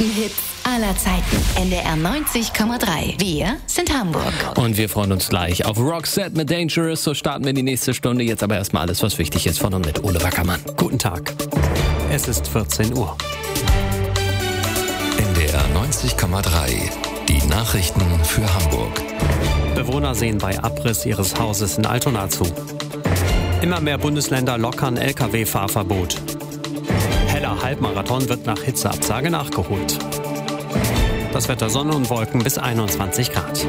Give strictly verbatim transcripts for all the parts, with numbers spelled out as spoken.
besten Hits aller Zeiten. N D R neunzig Komma drei. Wir sind Hamburg. Und wir freuen uns gleich auf Roxette mit Dangerous. So starten wir die nächste Stunde. Jetzt aber erstmal alles, was wichtig ist, von und mit Ole Wackermann. Guten Tag. Es ist vierzehn Uhr. N D R neunzig Komma drei. Die Nachrichten für Hamburg. Bewohner sehen bei Abriss ihres Hauses in Altona zu. Immer mehr Bundesländer lockern L K W-Fahrverbot. Heller Halbmarathon wird nach Hitzeabsage nachgeholt. Das Wetter: Sonne und Wolken bis einundzwanzig Grad.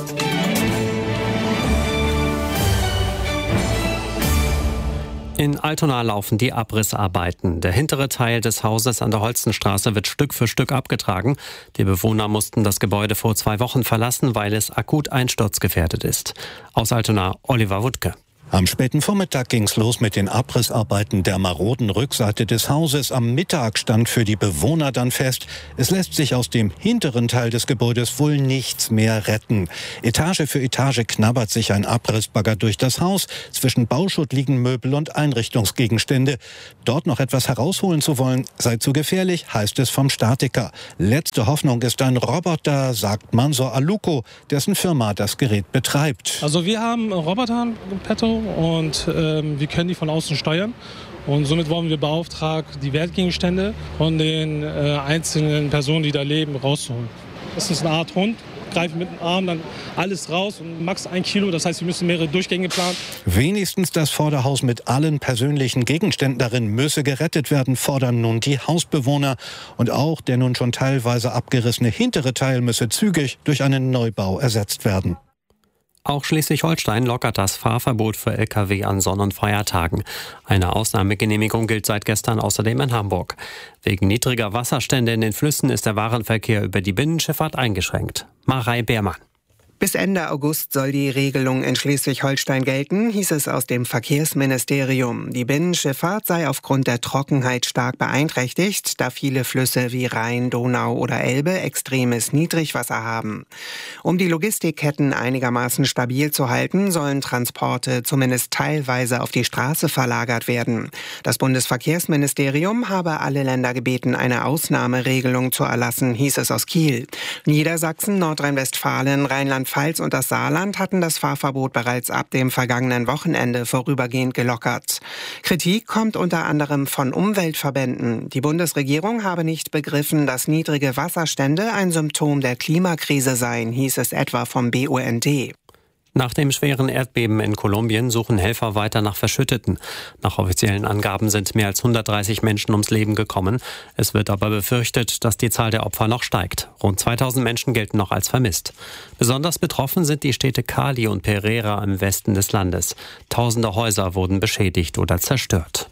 In Altona laufen die Abrissarbeiten. Der hintere Teil des Hauses an der Holstenstraße wird Stück für Stück abgetragen. Die Bewohner mussten das Gebäude vor zwei Wochen verlassen, weil es akut einsturzgefährdet ist. Aus Altona, Oliver Wuttke. Am späten Vormittag ging's los mit den Abrissarbeiten der maroden Rückseite des Hauses. Am Mittag stand für die Bewohner dann fest, es lässt sich aus dem hinteren Teil des Gebäudes wohl nichts mehr retten. Etage für Etage knabbert sich ein Abrissbagger durch das Haus. Zwischen Bauschutt liegen Möbel und Einrichtungsgegenstände. Dort noch etwas herausholen zu wollen, sei zu gefährlich, heißt es vom Statiker. Letzte Hoffnung ist ein Roboter, sagt Mansor Aluko, dessen Firma das Gerät betreibt. Also wir haben Roboter im Petto. Und ähm, wir können die von außen steuern. Und somit wurden wir beauftragt, die Wertgegenstände von den äh, einzelnen Personen, die da leben, rauszuholen. Das ist eine Art Hund, greifen mit dem Arm dann alles raus und max ein Kilo. Das heißt, wir müssen mehrere Durchgänge planen. Wenigstens das Vorderhaus mit allen persönlichen Gegenständen darin müsse gerettet werden, fordern nun die Hausbewohner. Und auch der nun schon teilweise abgerissene hintere Teil müsse zügig durch einen Neubau ersetzt werden. Auch Schleswig-Holstein lockert das Fahrverbot für L K W an Sonn- und Feiertagen. Eine Ausnahmegenehmigung gilt seit gestern außerdem in Hamburg. Wegen niedriger Wasserstände in den Flüssen ist der Warenverkehr über die Binnenschifffahrt eingeschränkt. Marei Beermann. Bis Ende August soll die Regelung in Schleswig-Holstein gelten, hieß es aus dem Verkehrsministerium. Die Binnenschifffahrt sei aufgrund der Trockenheit stark beeinträchtigt, da viele Flüsse wie Rhein, Donau oder Elbe extremes Niedrigwasser haben. Um die Logistikketten einigermaßen stabil zu halten, sollen Transporte zumindest teilweise auf die Straße verlagert werden. Das Bundesverkehrsministerium habe alle Länder gebeten, eine Ausnahmeregelung zu erlassen, hieß es aus Kiel. Niedersachsen, Nordrhein-Westfalen, Rheinland-Pfalz und das Saarland hatten das Fahrverbot bereits ab dem vergangenen Wochenende vorübergehend gelockert. Kritik kommt unter anderem von Umweltverbänden. Die Bundesregierung habe nicht begriffen, dass niedrige Wasserstände ein Symptom der Klimakrise seien, hieß es etwa vom B U N D. Nach dem schweren Erdbeben in Kolumbien suchen Helfer weiter nach Verschütteten. Nach offiziellen Angaben sind mehr als hundertdreißig Menschen ums Leben gekommen. Es wird aber befürchtet, dass die Zahl der Opfer noch steigt. Rund zweitausend Menschen gelten noch als vermisst. Besonders betroffen sind die Städte Cali und Pereira im Westen des Landes. Tausende Häuser wurden beschädigt oder zerstört.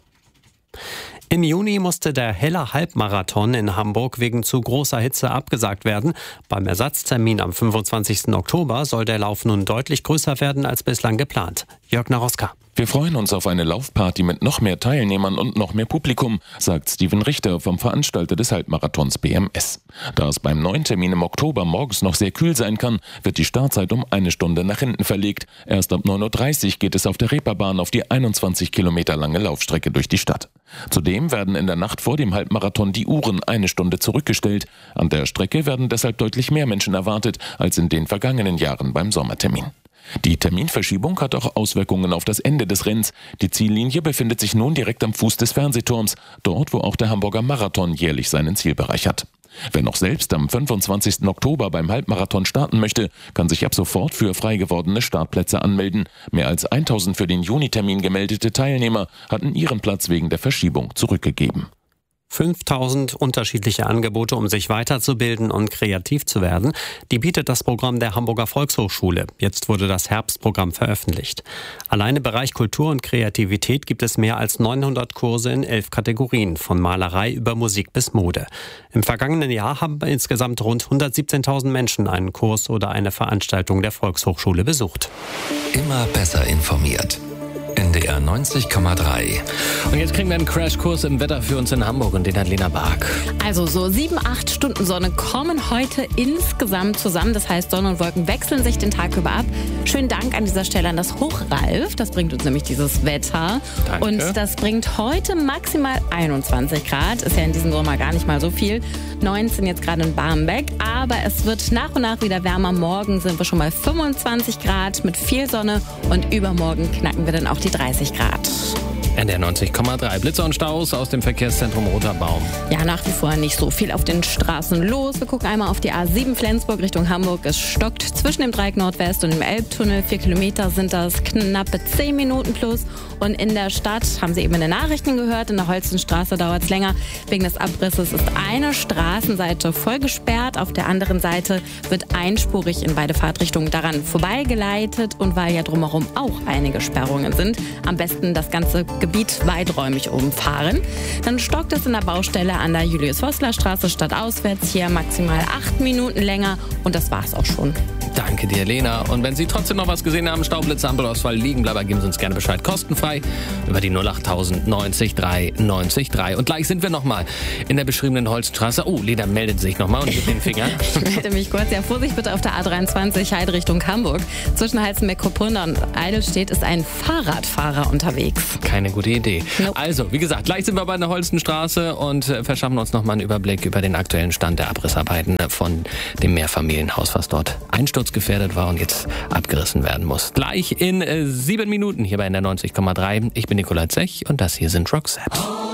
Im Juni musste der Heller Halbmarathon in Hamburg wegen zu großer Hitze abgesagt werden. Beim Ersatztermin am fünfundzwanzigsten Oktober soll der Lauf nun deutlich größer werden als bislang geplant. Jörg Naroska. Wir freuen uns auf eine Laufparty mit noch mehr Teilnehmern und noch mehr Publikum, sagt Steven Richter vom Veranstalter des Halbmarathons B M S. Da es beim neuen Termin im Oktober morgens noch sehr kühl sein kann, wird die Startzeit um eine Stunde nach hinten verlegt. Erst ab neun Uhr dreißig geht es auf der Reeperbahn auf die einundzwanzig Kilometer lange Laufstrecke durch die Stadt. Zudem werden in der Nacht vor dem Halbmarathon die Uhren eine Stunde zurückgestellt. An der Strecke werden deshalb deutlich mehr Menschen erwartet als in den vergangenen Jahren beim Sommertermin. Die Terminverschiebung hat auch Auswirkungen auf das Ende des Rennens. Die Ziellinie befindet sich nun direkt am Fuß des Fernsehturms, dort wo auch der Hamburger Marathon jährlich seinen Zielbereich hat. Wer noch selbst am fünfundzwanzigsten Oktober beim Halbmarathon starten möchte, kann sich ab sofort für frei gewordene Startplätze anmelden. Mehr als tausend für den Junitermin gemeldete Teilnehmer hatten ihren Platz wegen der Verschiebung zurückgegeben. fünftausend unterschiedliche Angebote, um sich weiterzubilden und kreativ zu werden. Die bietet das Programm der Hamburger Volkshochschule. Jetzt wurde das Herbstprogramm veröffentlicht. Allein im Bereich Kultur und Kreativität gibt es mehr als neunhundert Kurse in elf Kategorien, von Malerei über Musik bis Mode. Im vergangenen Jahr haben insgesamt rund hundertsiebzehntausend Menschen einen Kurs oder eine Veranstaltung der Volkshochschule besucht. Immer besser informiert. N D R neunzig Komma drei. Und jetzt kriegen wir einen Crashkurs im Wetter für uns in Hamburg und den hat Lena Bark. Also so sieben, acht Stunden Sonne kommen heute insgesamt zusammen. Das heißt, Sonne und Wolken wechseln sich den Tag über ab. Schönen Dank an dieser Stelle an das Hochralf. Das bringt uns nämlich dieses Wetter. Danke. Und das bringt heute maximal einundzwanzig Grad. Ist ja in diesem Sommer gar nicht mal so viel. neunzehn jetzt gerade in Barmbek. Aber es wird nach und nach wieder wärmer. Morgen sind wir schon mal fünfundzwanzig Grad mit viel Sonne. Und übermorgen knacken wir dann auch die dreißig Grad. N D R neunzig Komma drei. Blitzer und Staus aus dem Verkehrszentrum Roter Baum. Ja, nach wie vor nicht so viel auf den Straßen los. Wir gucken einmal auf die A sieben Flensburg Richtung Hamburg. Es stockt zwischen dem Dreieck Nordwest und dem Elbtunnel. Vier Kilometer sind das, knappe zehn Minuten plus. Und in der Stadt, haben Sie eben in den Nachrichten gehört, in der Holstenstraße dauert es länger. Wegen des Abrisses ist eine Straßenseite voll gesperrt. Auf der anderen Seite wird einspurig in beide Fahrtrichtungen daran vorbeigeleitet. Und weil ja drumherum auch einige Sperrungen sind, am besten das ganze Gebiet weiträumig umfahren. Dann stockt es in der Baustelle an der Julius-Vossler-Straße stadtauswärts hier maximal acht Minuten länger. Und das war's auch schon. Danke dir, Lena. Und wenn Sie trotzdem noch was gesehen haben, Staublitzer, Ampelausfall, Liegenbleiber, geben Sie uns gerne Bescheid. Kostenfrei über die null acht tausend neunzig drei neunzig drei. Und gleich sind wir nochmal in der beschriebenen Holzstraße. Oh, Lena meldet sich nochmal und gibt den Finger. Ich melde mich kurz. Ja, Vorsicht bitte auf der A dreiundzwanzig, Heide Richtung Hamburg. Zwischen Heißen-Meckropunda und Eidelstedt ist ein Fahrradfahrer unterwegs. Keine gute Idee. Nope. Also, wie gesagt, gleich sind wir bei der Holstenstraße und äh, verschaffen uns nochmal einen Überblick über den aktuellen Stand der Abrissarbeiten von dem Mehrfamilienhaus, was dort einsturzgefährdet war und jetzt abgerissen werden muss. Gleich in äh, sieben Minuten hier bei N D R neunzig Komma drei. Ich bin Nikolai Zech und das hier sind Roxette.